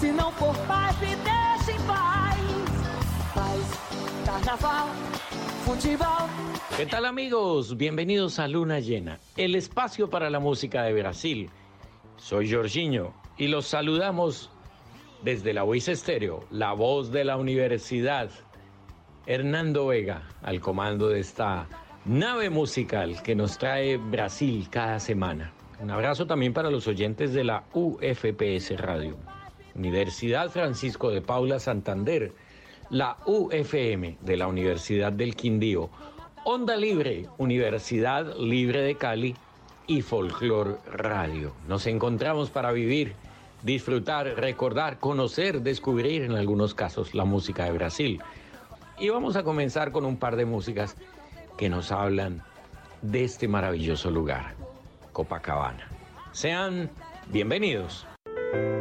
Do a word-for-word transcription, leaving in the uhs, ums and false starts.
Se não for paz, me deixa em paz. Paz, carnaval, futebol. ¿Qué tal, amigos? Bienvenidos a Luna Llena, el espacio para la música de Brasil. Soy Jorginho y los saludamos desde la Voz Estéreo, la voz de la universidad. Hernando Vega al comando de esta nave musical que nos trae Brasil cada semana. Un abrazo también para los oyentes de la U F P S Radio, Universidad Francisco de Paula Santander, la U F M de la Universidad del Quindío, Onda Libre, Universidad Libre de Cali y Folklore Radio. Nos encontramos para vivir, disfrutar, recordar, conocer, descubrir en algunos casos la música de Brasil. Y vamos a comenzar con un par de músicas que nos hablan de este maravilloso lugar, Copacabana. Sean bienvenidos.